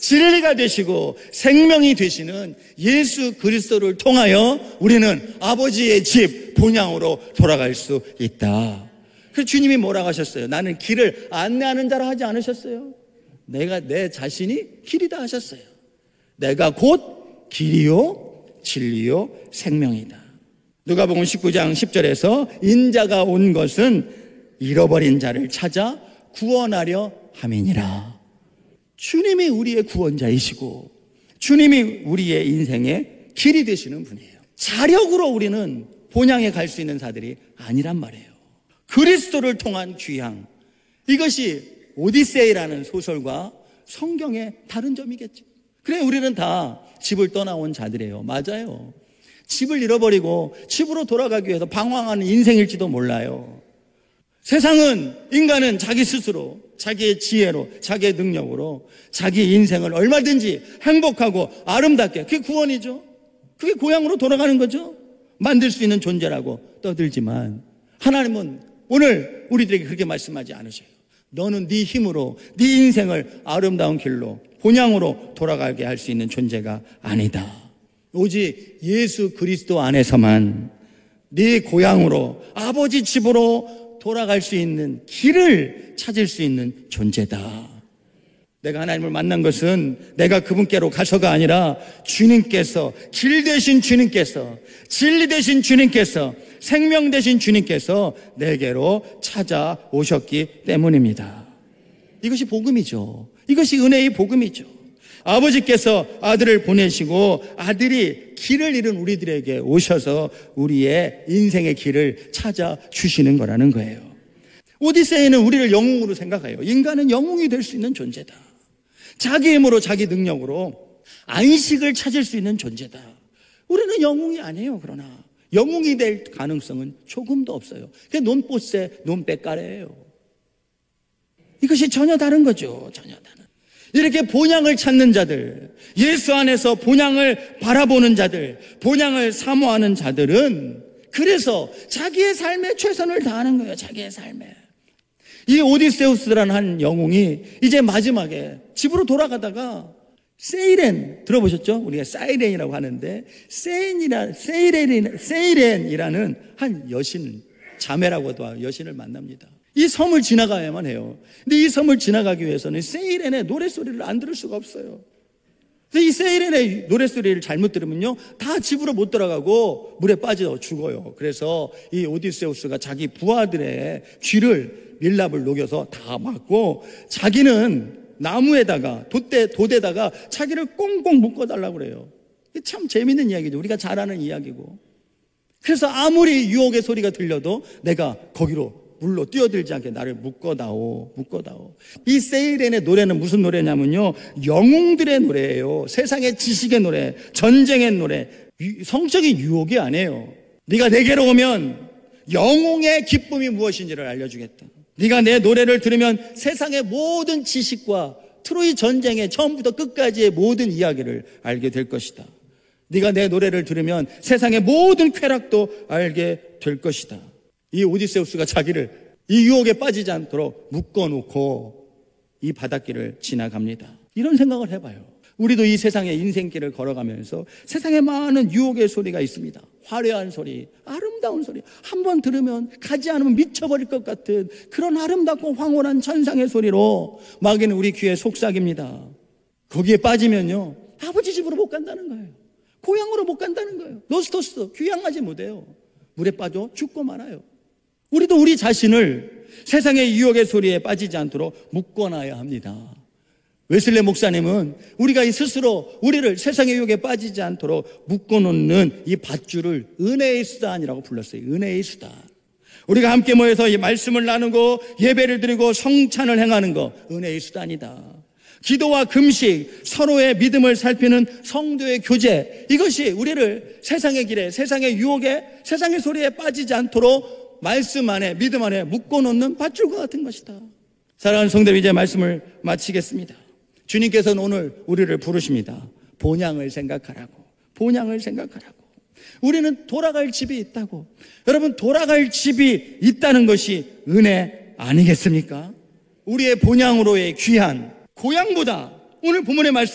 진리가 되시고 생명이 되시는 예수 그리스도를 통하여 우리는 아버지의 집 본향으로 돌아갈 수 있다. 그래서 주님이 뭐라고 하셨어요? 나는 길을 안내하는 자라 하지 않으셨어요? 내가 내 자신이 길이다 하셨어요. 내가 곧 길이요 진리요 생명이다. 누가복음 19장 10절에서 인자가 온 것은 잃어버린 자를 찾아 구원하려 함이니라. 주님이 우리의 구원자이시고 주님이 우리의 인생의 길이 되시는 분이에요. 자력으로 우리는 본향에 갈 수 있는 자들이 아니란 말이에요. 그리스도를 통한 귀향, 이것이 오디세이라는 소설과 성경의 다른 점이겠죠. 그래 우리는 다 집을 떠나온 자들이에요. 맞아요. 집을 잃어버리고 집으로 돌아가기 위해서 방황하는 인생일지도 몰라요. 세상은, 인간은 자기 스스로 자기의 지혜로 자기의 능력으로 자기 인생을 얼마든지 행복하고 아름답게, 그게 구원이죠. 그게 고향으로 돌아가는 거죠. 만들 수 있는 존재라고 떠들지만 하나님은 오늘 우리들에게 그렇게 말씀하지 않으셔요. 너는 네 힘으로 네 인생을 아름다운 길로 본향으로 돌아가게 할 수 있는 존재가 아니다. 오직 예수 그리스도 안에서만 네 고향으로 아버지 집으로 돌아갈 수 있는 길을 찾을 수 있는 존재다. 내가 하나님을 만난 것은 내가 그분께로 가서가 아니라 주님께서, 길 되신 주님께서, 진리 되신 주님께서, 생명 되신 주님께서 내게로 찾아오셨기 때문입니다. 이것이 복음이죠. 이것이 은혜의 복음이죠. 아버지께서 아들을 보내시고 아들이 길을 잃은 우리들에게 오셔서 우리의 인생의 길을 찾아주시는 거라는 거예요. 오디세이는 우리를 영웅으로 생각해요. 인간은 영웅이 될 수 있는 존재다. 자기 힘으로 자기 능력으로 안식을 찾을 수 있는 존재다. 우리는 영웅이 아니에요. 그러나 영웅이 될 가능성은 조금도 없어요. 그게 논보세, 논빼까래예요. 이것이 전혀 다른 거죠. 전혀 다른. 이렇게 본향을 찾는 자들, 예수 안에서 본향을 바라보는 자들, 본향을 사모하는 자들은 그래서 자기의 삶에 최선을 다하는 거예요. 자기의 삶에. 이 오디세우스라는 한 영웅이 이제 마지막에 집으로 돌아가다가 세이렌 들어보셨죠? 우리가 사이렌이라고 하는데 세이렌이라는 한 여신, 자매라고도 여신을 만납니다. 이 섬을 지나가야만 해요. 근데 이 섬을 지나가기 위해서는 세이렌의 노랫소리를 안 들을 수가 없어요. 그래서 이 세이렌의 노랫소리를 잘못 들으면요, 다 집으로 못 들어가고 물에 빠져 죽어요. 그래서 이 오디세우스가 자기 부하들의 쥐를, 밀랍을 녹여서 다 맞고 자기는 나무에다가 돛에다가 자기를 꽁꽁 묶어달라고 그래요. 참 재밌는 이야기죠. 우리가 잘 아는 이야기고. 그래서 아무리 유혹의 소리가 들려도 내가 거기로 물로 뛰어들지 않게 나를 묶어다오. 이 세이렌의 노래는 무슨 노래냐면요, 영웅들의 노래예요. 세상의 지식의 노래, 전쟁의 노래, 성적인 유혹이 아니에요. 네가 내게로 오면 영웅의 기쁨이 무엇인지를 알려주겠다. 네가 내 노래를 들으면 세상의 모든 지식과 트로이 전쟁의 처음부터 끝까지의 모든 이야기를 알게 될 것이다. 네가 내 노래를 들으면 세상의 모든 쾌락도 알게 될 것이다. 이 오디세우스가 자기를 이 유혹에 빠지지 않도록 묶어놓고 이 바닷길을 지나갑니다. 이런 생각을 해봐요. 우리도 이 세상의 인생길을 걸어가면서 세상에 많은 유혹의 소리가 있습니다. 화려한 소리, 아름다운 소리, 한번 들으면 가지 않으면 미쳐버릴 것 같은 그런 아름답고 황홀한 천상의 소리로 마귀는 우리 귀에 속삭입니다. 거기에 빠지면요, 아버지 집으로 못 간다는 거예요. 고향으로 못 간다는 거예요. 노스토스, 귀향하지 못해요. 물에 빠져 죽고 말아요. 우리도 우리 자신을 세상의 유혹의 소리에 빠지지 않도록 묶어놔야 합니다. 웨슬레 목사님은 우리가 이 스스로 우리를 세상의 유혹에 빠지지 않도록 묶어놓는 이 밧줄을 은혜의 수단이라고 불렀어요. 은혜의 수단. 우리가 함께 모여서 이 말씀을 나누고 예배를 드리고 성찬을 행하는 거, 은혜의 수단이다. 기도와 금식, 서로의 믿음을 살피는 성도의 교제, 이것이 우리를 세상의 길에, 세상의 유혹에, 세상의 소리에 빠지지 않도록 말씀 안에, 믿음 안에 묶어놓는 밧줄과 같은 것이다. 사랑하는 성도들, 이제 말씀을 마치겠습니다. 주님께서는 오늘 우리를 부르십니다. 본향을 생각하라고. 본향을 생각하라고. 우리는 돌아갈 집이 있다고. 여러분, 돌아갈 집이 있다는 것이 은혜 아니겠습니까? 우리의 본향으로의 귀한 고향보다 오늘 본문의 말씀